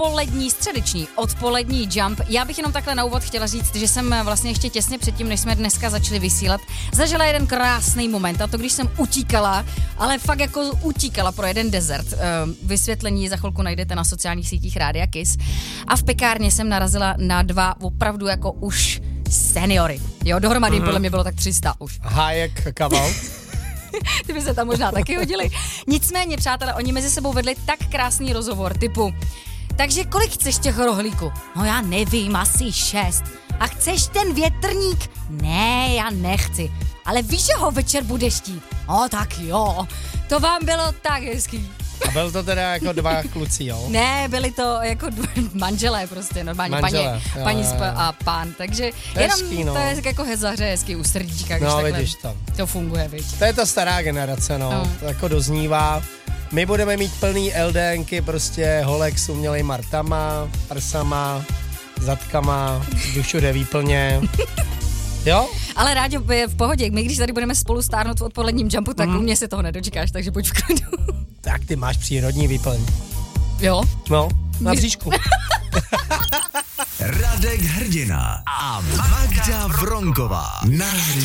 Středeční odpolední Jump. Já bych jenom takhle na úvod chtěla říct, že jsem vlastně ještě těsně předtím, než jsme dneska začali vysílat, zažila jeden krásný moment, a to když jsem utíkala, ale fakt jako utíkala pro jeden desert. Vysvětlení za chvilku najdete na sociálních sítích Rádia Kiss. A v pekárně jsem narazila na dva opravdu jako už seniory. Jo, dohromady podle mě bylo tak 300 už. Hájek, Kaval. Ty by se tam možná taky hodili. Nicméně, přátelé, oni mezi sebou vedli tak krásný rozhovor typu: takže kolik chceš těch rohlíků? No já nevím, asi 6. A chceš ten větrník? Ne, já nechci. Ale víš, že ho večer budeš chtít? No tak jo, to vám bylo tak hezký. A byl to teda jako dva kluci, jo? Ne, byli to jako manželé prostě, normálně paní a pán, takže hezký, jenom no. To je jako hezaře, hezký u srdíčka, když takhle vidíš to. To funguje, viď? To je ta stará generace, no. To jako doznívá. My budeme mít plný LDNky, prostě holek s umělejma rtama, prsama, zadkama, všude výplně. Jo? Ale Ráďo, v pohodě, my když tady budeme spolu stárnout v odpoledním Jumpu, tak u mě se toho nedočekáš, takže pojď v klidu. Tak ty máš přírodní výplň. Jo? No, na bříšku. Radek Hrdina a Magda Vronková.